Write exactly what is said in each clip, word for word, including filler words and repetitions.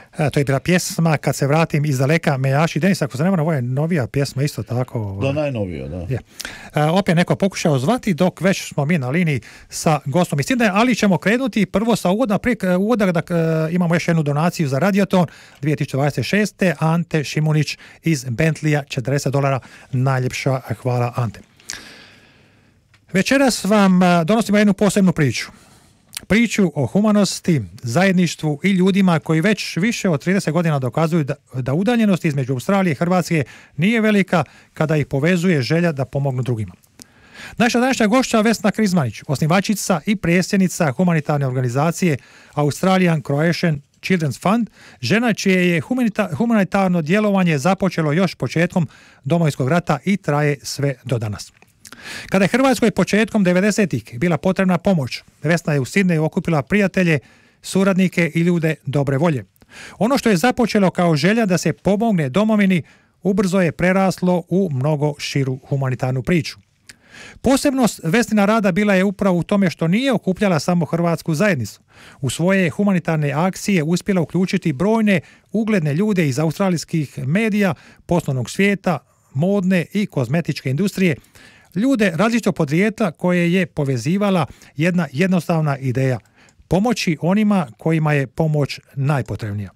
E, to je bila pjesma Kad se vratim iz daleka Mejaši. Denis, ako se nema, ovo je novija pjesma isto tako. Da, najnovija, da. Je. E, opet neko pokušao zvati, dok već smo mi na liniji sa gostom iz Sidneja, ali ćemo krenuti prvo sa uvoda, prije uvoda da e, imamo još jednu donaciju za Radioton dvije tisuće dvadeset šeste. Ante Šimunić iz Bentleya, četrdeset dolara. Najljepša hvala, Ante. Večeras vam donosimo jednu posebnu priču. Priču o humanosti, zajedništvu i ljudima koji već više od trideset godina dokazuju da, da udaljenost između Australije i Hrvatske nije velika kada ih povezuje želja da pomognu drugima. Naša današnja gošća Vesna Krizmanić, osnivačica i predsjednica humanitarne organizacije Australian Croatian Children's Fund, žena čije je humanitarno djelovanje započelo još početkom Domovinskog rata i traje sve do danas. Kada je Hrvatskoj početkom devedesetih bila potrebna pomoć, Vesna je u Sidneju okupila prijatelje, suradnike i ljude dobre volje. Ono što je započelo kao želja da se pomogne domovini, ubrzo je preraslo u mnogo širu humanitarnu priču. Posebnost Vesnina rada bila je upravo u tome što nije okupljala samo hrvatsku zajednicu. U svoje humanitarne akcije uspjela uključiti brojne ugledne ljude iz australijskih medija, poslovnog svijeta, modne i kozmetičke industrije, ljude različitog podrijetla koje je povezivala jedna jednostavna ideja: pomoći onima kojima je pomoć najpotrebnija.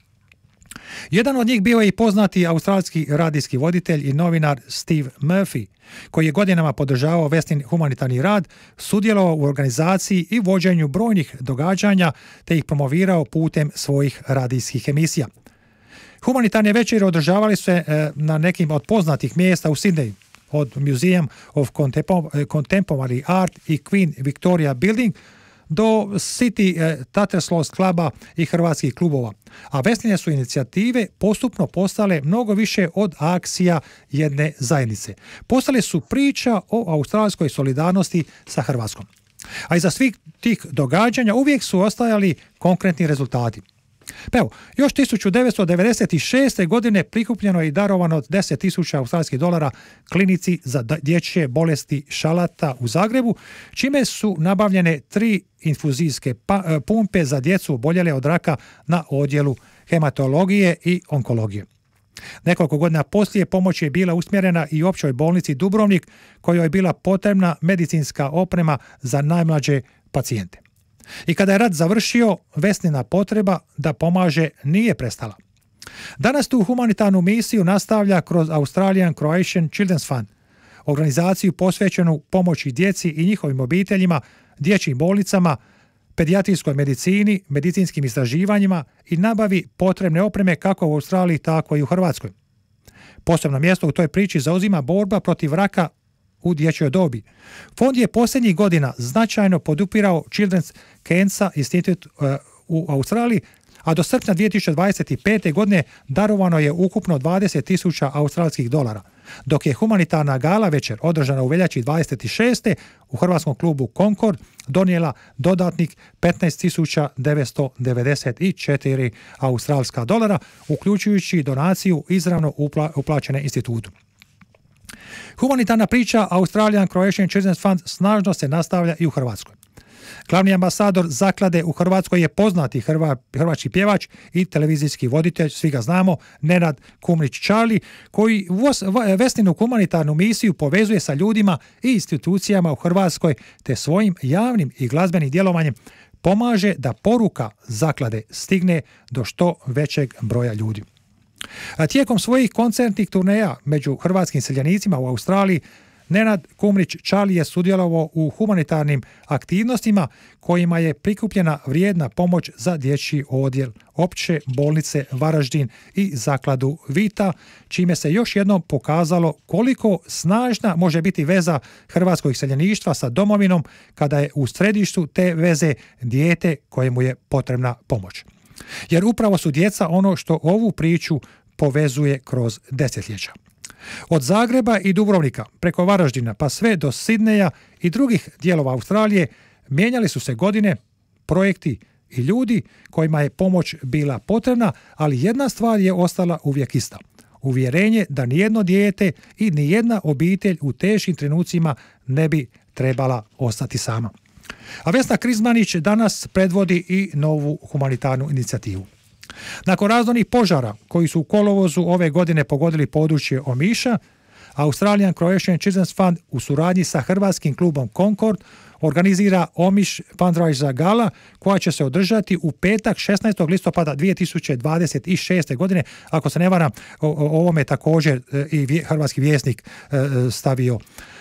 Jedan od njih bio je i poznati australijski radijski voditelj i novinar Steve Murphy, koji je godinama podržavao Vesnin humanitarni rad, sudjelovao u organizaciji i vođenju brojnih događanja te ih promovirao putem svojih radijskih emisija. Humanitarne večeri održavali se na nekim od poznatih mjesta u Sidneju, od Museum of Contemporary Art i Queen Victoria Building do City Tattersall's kluba i hrvatskih klubova. A Vesnine su inicijative postupno postale mnogo više od akcija jedne zajednice. Postale su priča o australijskoj solidarnosti sa Hrvatskom. A iza svih tih događanja uvijek su ostajali konkretni rezultati. Pa evo, još tisuću devetsto devedeset šeste. godine prikupljeno je i darovano deset tisuća australijskih dolara klinici za dječje bolesti šalata u Zagrebu, čime su nabavljene tri infuzijske pa, pumpe za djecu oboljele od raka na odjelu hematologije i onkologije. Nekoliko godina poslije pomoć je bila usmjerena i općoj bolnici Dubrovnik, kojoj je bila potrebna medicinska oprema za najmlađe pacijente. I kada je rat završio, Vesnina potreba da pomaže nije prestala. Danas tu humanitarnu misiju nastavlja kroz Australian Croatian Children's Fund, organizaciju posvećenu pomoći djeci i njihovim obiteljima, dječjim bolnicama, pedijatrijskoj medicini, medicinskim istraživanjima i nabavi potrebne opreme kako u Australiji, tako i u Hrvatskoj. Posebno mjesto u toj priči zauzima borba protiv raka u dječjoj dobi. Fond je posljednjih godina značajno podupirao Children's Cancer Institute u Australiji, a do srpnja dvije tisuće dvadeset pete. godine darovano je ukupno dvadeset tisuća australijskih dolara, dok je humanitarna gala večer održana u veljači dvadeset šeste. u hrvatskom klubu Concord donijela dodatnih petnaest tisuća devetsto devedeset četiri australijska dolara, uključujući donaciju izravno upla, uplaćene institutu. Humanitarna priča Australian Croatian Children's Fund snažno se nastavlja i u Hrvatskoj. Glavni ambasador zaklade u Hrvatskoj je poznati hrva, hrvatski pjevač i televizijski voditelj, svi ga znamo, Nenad Kumrić-Čarli, koji Vesninu humanitarnu misiju povezuje sa ljudima i institucijama u Hrvatskoj, te svojim javnim i glazbenim djelovanjem pomaže da poruka zaklade stigne do što većeg broja ljudi. A tijekom svojih koncertnih turneja među hrvatskim seljanicima u Australiji, Nenad Kumrić-Čarli je sudjelovao u humanitarnim aktivnostima kojima je prikupljena vrijedna pomoć za dječji odjel opće bolnice Varaždin i zakladu Vita, čime se još jednom pokazalo koliko snažna može biti veza hrvatskog iseljeništva sa domovinom kada je u središtu te veze dijete kojemu je potrebna pomoć. Jer upravo su djeca ono što ovu priču povezuje kroz desetljeća. Od Zagreba i Dubrovnika preko Varaždina pa sve do Sidneja i drugih dijelova Australije mijenjali su se godine, projekti i ljudi kojima je pomoć bila potrebna, ali jedna stvar je ostala uvijek ista. Uvjerenje da nijedno dijete i nijedna obitelj u teškim trenucima ne bi trebala ostati sama. A Vesna Krizmanić danas predvodi i novu humanitarnu inicijativu. Nakon razornih požara koji su u kolovozu ove godine pogodili područje Omiša, Australian Croatian Children's Fund u suradnji sa hrvatskim klubom Concord organizira Omiš Fundraiser Gala koja će se održati u petak šesnaestog listopada dvije tisuće dvadeset šeste. godine. Ako se ne varam, o, o ovome također i vje, hrvatski vjesnik stavio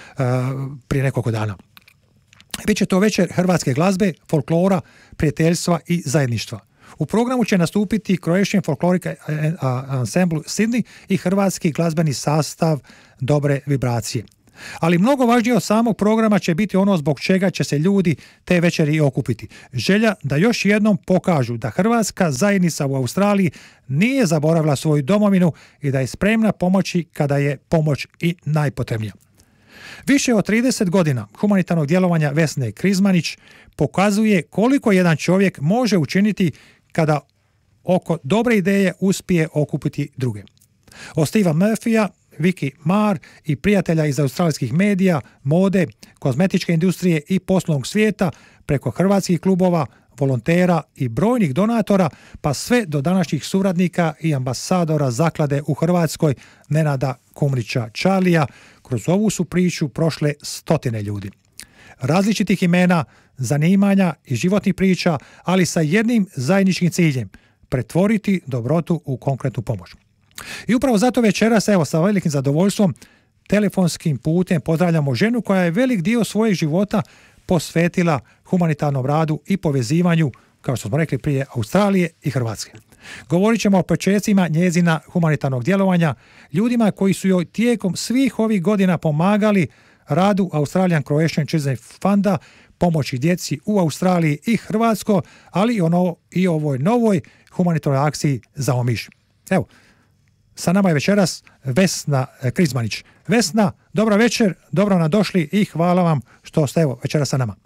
prije nekoliko dana. Biće to večer hrvatske glazbe, folklora, prijateljstva i zajedništva. U programu će nastupiti Croatian Folkloric Ensemble Sydney i hrvatski glazbeni sastav Dobre vibracije. Ali mnogo važnije od samog programa će biti ono zbog čega će se ljudi te večeri okupiti. Želja da još jednom pokažu da hrvatska zajednica u Australiji nije zaboravila svoju domovinu i da je spremna pomoći kada je pomoć i najpotrebnija. Više od trideset godina humanitarnog djelovanja Vesne Krizmanić pokazuje koliko jedan čovjek može učiniti kada oko dobre ideje uspije okupiti druge. Od Steva Murphya, Vicky Marr i prijatelja iz australijskih medija, mode, kozmetičke industrije i poslovnog svijeta preko hrvatskih klubova, volontera i brojnih donatora, pa sve do današnjih suradnika i ambasadora zaklade u Hrvatskoj Nenada Kumrića Čalija, kroz ovu su priču prošle stotine ljudi. Različitih imena, zanimanja i životnih priča, ali sa jednim zajedničkim ciljem – pretvoriti dobrotu u konkretnu pomoć. I upravo zato večeras, evo, sa velikim zadovoljstvom, telefonskim putem pozdravljamo ženu koja je velik dio svojeg života posvetila humanitarnom radu i povezivanju, kao što smo rekli prije, Australije i Hrvatske. Govorit ćemo o počecima njezina humanitarnog djelovanja, ljudima koji su joj tijekom svih ovih godina pomagali radu Australian Croatian Children's Funda, pomoći djeci u Australiji i Hrvatskoj, ali i, ono, i ovoj novoj humanitarnoj akciji za Omiš. Evo, sa nama je večeras Vesna Krizmanić. Vesna, dobro večer, dobro nam došli i hvala vam što ste evo večeras sa nama.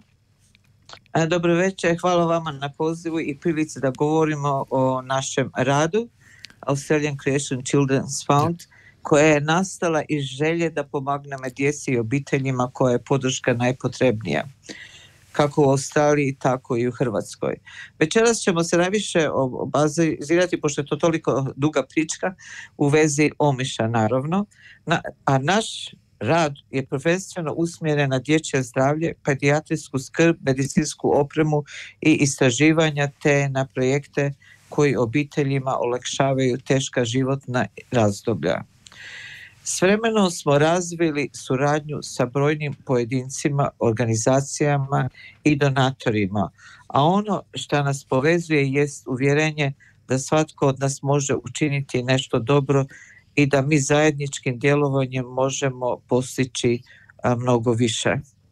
Dobro večer, hvala vama na pozivu i prilici da govorimo o našem radu Australian Croatian Children's Fund, koja je nastala iz želje da pomognemo djeci i obiteljima koja je podrška najpotrebnija, kako u Australiji, tako i u Hrvatskoj. Večeras ćemo se najviše bazirati, pošto je to toliko duga prička, u vezi Omiša, naravno, na, a naš rad je prvenstveno usmjeren na dječje zdravlje, pedijatrijsku skrb, medicinsku opremu i istraživanja, te na projekte koji obiteljima olakšavaju teška životna razdoblja. S vremenom smo razvili suradnju sa brojnim pojedincima, organizacijama i donatorima, a ono što nas povezuje jest uvjerenje da svatko od nas može učiniti nešto dobro i da mi zajedničkim djelovanjem možemo postići a, mnogo više.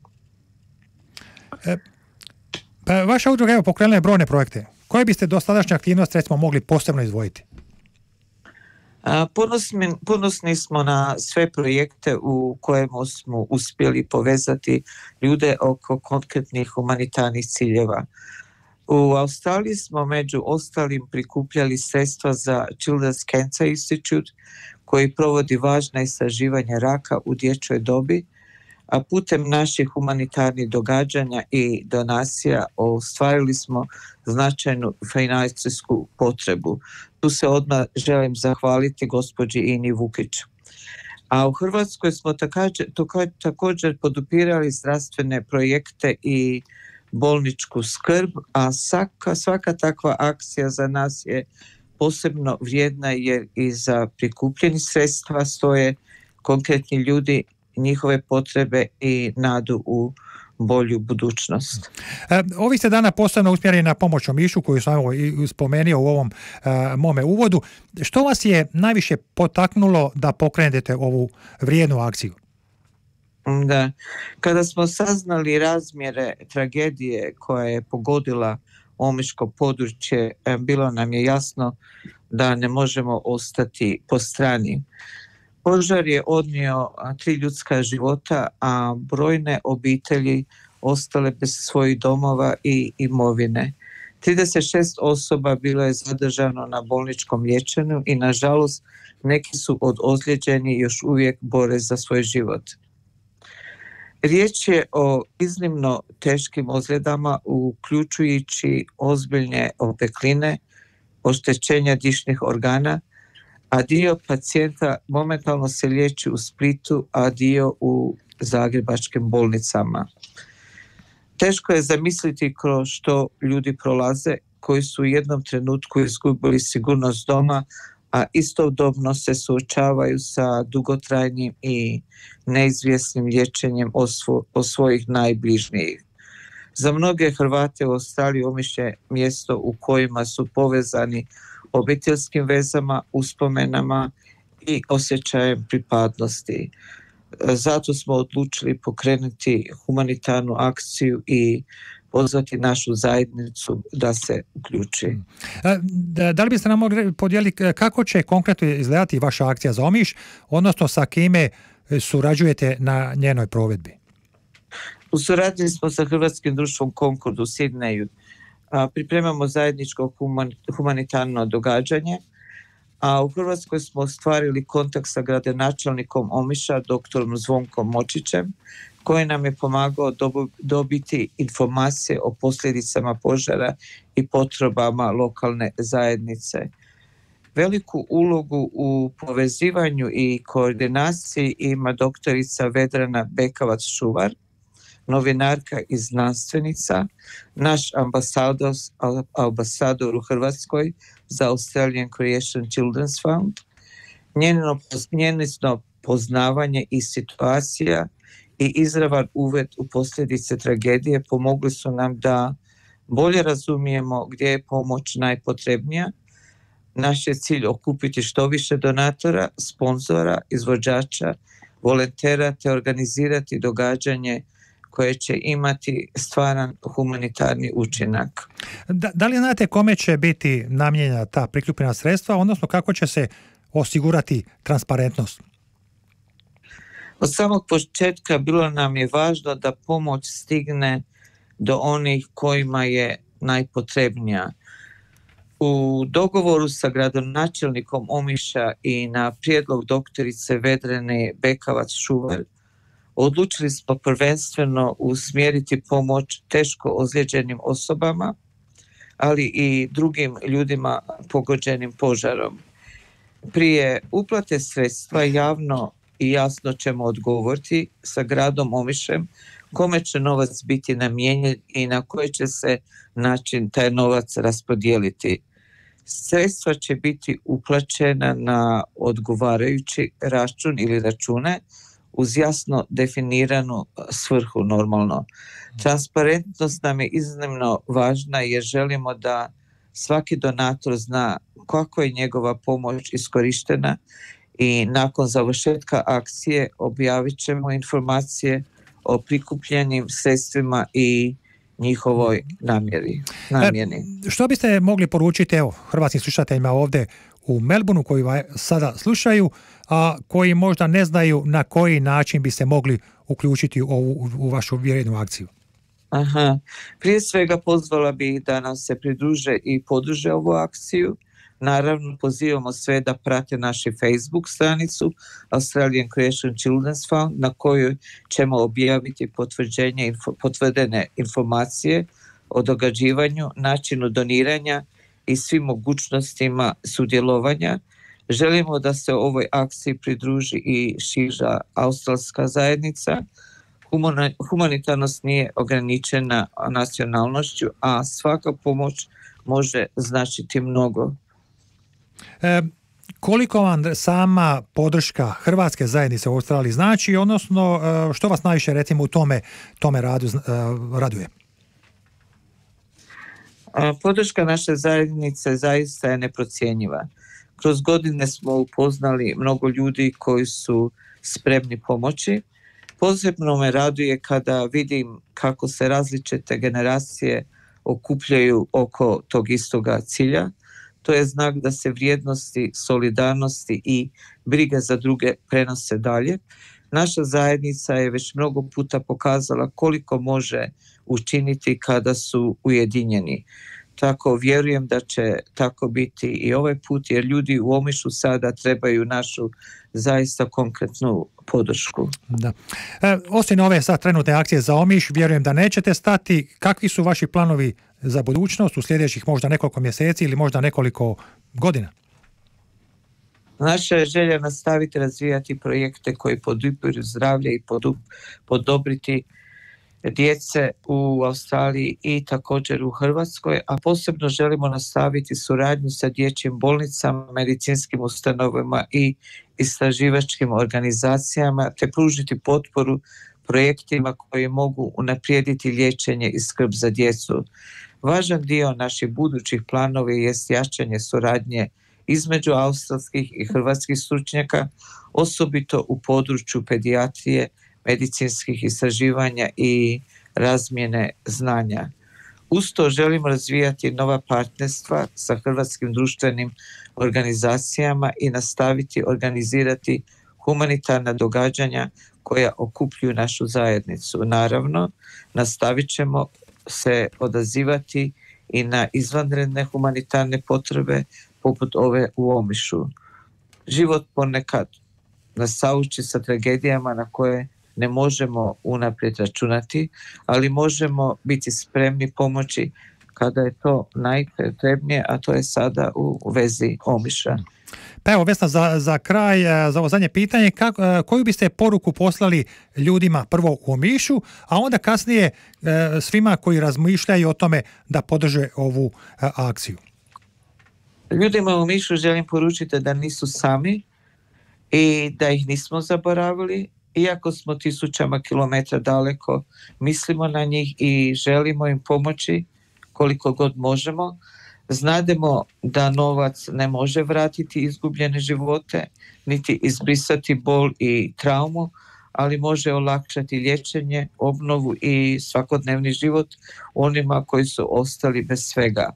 E, pa vaša udruga je pokrenula brojne projekte. Koje biste dosadašnje aktivnosti recimo mogli posebno izdvojiti? Ponosni, ponosni smo na sve projekte u kojemu smo uspjeli povezati ljude oko konkretnih humanitarnih ciljeva. U Australiji smo među ostalim prikupljali sredstva za Children's Cancer Institute koji provodi važna istraživanja raka u dječjoj dobi, a putem naših humanitarnih događanja i donacija ostvarili smo značajnu financijsku potrebu. Tu se odmah želim zahvaliti gospođi Ini Vukić. A u Hrvatskoj smo također, također podupirali zdravstvene projekte i bolničku skrb, a svaka, svaka takva akcija za nas je posebno vrijedna jer i za prikupljeni sredstva stoje konkretni ljudi, njihove potrebe i nadu u bolju budućnost. E, ovih ste dana posebno usmjereni na pomoć Omišu koju sam evo i spomenuo u ovom e, mome uvodu. Što vas je najviše potaknulo da pokrenete ovu vrijednu akciju? Da. Kada smo saznali razmjere tragedije koja je pogodila omiško područje, bilo nam je jasno da ne možemo ostati po strani. Požar je odnio tri ljudska života, a brojne obitelji ostale bez svojih domova i imovine. trideset šest osoba bilo je zadržano na bolničkom liječenju i nažalost neki su od ozlijeđeni još uvijek bore za svoj život. Riječ je o iznimno teškim ozljedama uključujući ozbiljne opekline, oštećenja dišnih organa, a dio pacijenta momentalno se liječi u Splitu, a dio u zagrebačkim bolnicama. Teško je zamisliti kroz što ljudi prolaze koji su u jednom trenutku izgubili sigurnost doma, a istodobno se suočavaju sa dugotrajnim i neizvjesnim liječenjem o, svo, o svojih najbližnijih. Za mnoge Hrvate u Australiji Omiš je mjesto u kojima su povezani obiteljskim vezama, uspomenama i osjećajem pripadnosti. Zato smo odlučili pokrenuti humanitarnu akciju i pozvati našu zajednicu da se uključi. Da li biste nam mogli podijeliti kako će konkretno izgledati vaša akcija za Omiš, odnosno sa kime surađujete na njenoj provedbi? U suradnji smo sa Hrvatskim društvom Concord u Sidneju. Pripremamo zajedničko humanitarno događanje, a u Hrvatskoj smo ostvarili kontakt sa gradonačelnikom Omiša, doktorom Zvonkom Močićem, koji nam je pomagao dobiti informacije o posljedicama požara i potrebama lokalne zajednice. Veliku ulogu u povezivanju i koordinaciji ima doktorica Vedrana Bekavac-Šuvar, novinarka i znanstvenica, naš ambasador, ambasador u Hrvatskoj za Australian Creation Children's Fund. Njeno, njeno poznavanje i situacija i izravan uved u posljedice tragedije pomogli su nam da bolje razumijemo gdje je pomoć najpotrebnija. Naš je cilj okupiti što više donatora, sponzora, izvođača, volontera te organizirati događanje koje će imati stvaran humanitarni učinak. Da, da li znate kome će biti namijenjena ta prikupljena sredstva, odnosno kako će se osigurati transparentnost? Od samog početka bilo nam je važno da pomoć stigne do onih kojima je najpotrebnija. U dogovoru sa gradonačelnikom Omiša i na prijedlog doktorice Vedrane Bekavac-Šuvar odlučili smo prvenstveno usmjeriti pomoć teško ozlijeđenim osobama, ali i drugim ljudima pogođenim požarom. Prije uplate sredstva javno i jasno ćemo odgovoriti sa gradom Omišem kome će novac biti namijenjen i na koji će se način taj novac raspodijeliti. Sredstva će biti uplaćena na odgovarajući račun ili račune uz jasno definiranu svrhu normalno. Transparentnost nam je iznimno važna jer želimo da svaki donator zna kako je njegova pomoć iskorištena i nakon završetka akcije objavit ćemo informacije o prikupljenim sredstvima i njihovoj namjeri, namjeni. E, što biste mogli poručiti evo, hrvatskim slušateljima ovdje u Melbourneu koji sada slušaju, a koji možda ne znaju na koji način bi se mogli uključiti u, u, u vašu vrijednu akciju? Aha. Prije svega pozvala bih da nam se pridruže i podrže ovu akciju. Naravno, pozivamo sve da prate našu Facebook stranicu Australian Creation Children's Fund na kojoj ćemo objaviti potvrđenje, info, potvrdene informacije o događivanju, načinu doniranja i svim mogućnostima sudjelovanja. Želimo da se ovoj akciji pridruži i šira australska zajednica. Humanitarnost nije ograničena nacionalnošću, a svaka pomoć može značiti mnogo. E, koliko vam sama podrška hrvatske zajednice u Australiji znači, odnosno što vas najviše recimo u tome, tome radu raduje? Podrška naše zajednice zaista je neprocjenjiva. Kroz godine smo upoznali mnogo ljudi koji su spremni pomoći. Posebno me raduje kada vidim kako se različite generacije okupljaju oko tog istoga cilja. To je znak da se vrijednosti, solidarnosti i brige za druge prenose dalje. Naša zajednica je već mnogo puta pokazala koliko može učiniti kada su ujedinjeni. Tako vjerujem da će tako biti i ovaj put, jer ljudi u Omišu sada trebaju našu zaista konkretnu podršku. Da. E, osim ove sad trenutne akcije za Omiš, vjerujem da nećete stati. Kakvi su vaši planovi za budućnost u sljedećih možda nekoliko mjeseci ili možda nekoliko godina? Naša je želja nastaviti razvijati projekte koji podupiru zdravlje i podup, podobriti djece u Australiji i također u Hrvatskoj, a posebno želimo nastaviti suradnju sa dječjim bolnicama, medicinskim ustanovama i istraživačkim organizacijama, te pružiti potporu projektima koji mogu unaprijediti liječenje i skrb za djecu. Važan dio naših budućih planova jest jačanje suradnje između australskih i hrvatskih stručnjaka, osobito u području pedijatrije, medicinskih istraživanja i razmjene znanja. Uz to želimo razvijati nova partnerstva sa hrvatskim društvenim organizacijama i nastaviti organizirati humanitarna događanja koja okupljuju našu zajednicu. Naravno, nastavit ćemo se odazivati i na izvanredne humanitarne potrebe poput ove u Omišu. Život ponekad nas sauči sa tragedijama na koje ne možemo unaprijed računati, ali možemo biti spremni pomoći kada je to najpotrebnije, a to je sada u vezi Omiša. Pa evo, Vesna, za, za kraj, za ovo zadnje pitanje, kako, koju biste poruku poslali ljudima prvo u Omišu, a onda kasnije svima koji razmišljaju o tome da podrže ovu akciju? Ljudima u Omišu želim poručiti da nisu sami i da ih nismo zaboravili. Iako smo tisućama kilometra daleko, mislimo na njih i želimo im pomoći koliko god možemo. Znademo da novac ne može vratiti izgubljene živote, niti izbrisati bol i traumu, ali može olakšati liječenje, obnovu i svakodnevni život onima koji su ostali bez svega.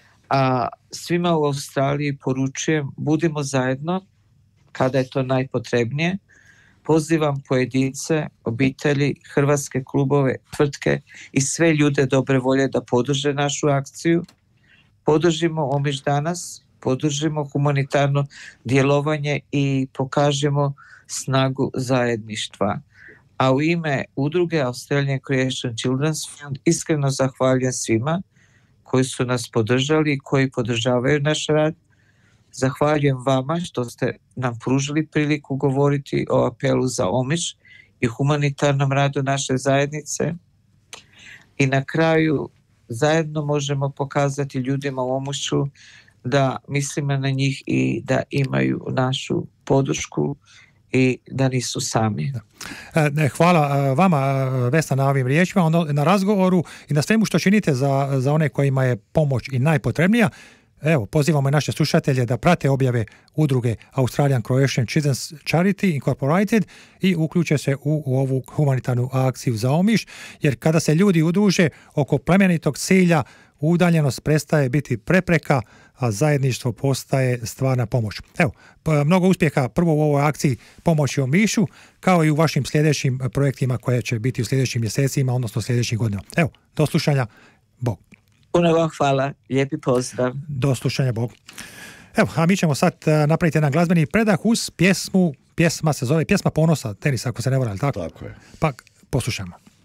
A svima u Australiji poručujem, budimo zajedno kada je to najpotrebnije. Pozivam pojedince, obitelji, hrvatske klubove, tvrtke i sve ljude dobre volje da podrže našu akciju. Podržimo Omiš danas, podržimo humanitarno djelovanje i pokažemo snagu zajedništva. A u ime udruge Australian Creation Children's Fund iskreno zahvaljujem svima koji su nas podržali i koji podržavaju naš rad. Zahvaljujem vama što ste nam pružili priliku govoriti o apelu za Omiš i humanitarnom radu naše zajednice. I na kraju zajedno možemo pokazati ljudima u Omišu da mislimo na njih i da imaju našu podršku i da nisu sami. Hvala vama, Vesna, na ovim riječima, na razgovoru i na svemu što činite za, za one kojima je pomoć i najpotrebnija. Evo, pozivamo i naše slušatelje da prate objave udruge Australian Croatian Children's Charity Incorporated i uključe se u, u ovu humanitarnu akciju za Omiš, jer kada se ljudi udruže oko plemenitog cilja, udaljenost prestaje biti prepreka, a zajedništvo postaje stvarna pomoć. Evo, mnogo uspjeha prvo u ovoj akciji pomoći Omišu, kao i u vašim sljedećim projektima koje će biti u sljedećim mjesecima, odnosno sljedećih godina. Evo, do slušanja, Bog. Puno vam hvala, lijepi pozdrav. Do slušanja, Bog. Evo, a mi ćemo sad napraviti jedan glazbeni predah uz pjesmu, pjesma se zove Pjesma ponosa, Tenis, ako se ne vara, tako? Tako je. Pa poslušamo.